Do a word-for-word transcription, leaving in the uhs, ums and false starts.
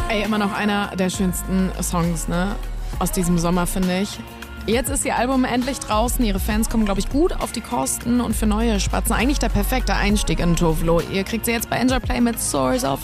Ey, immer noch einer der schönsten Songs, ne? Aus diesem Sommer, finde ich. Jetzt ist ihr Album endlich draußen. Ihre Fans kommen, glaube ich, gut auf die Kosten und für neue Spatzen eigentlich der perfekte Einstieg in Tovlo. Ihr kriegt sie jetzt bei Enjoy Play mit Source of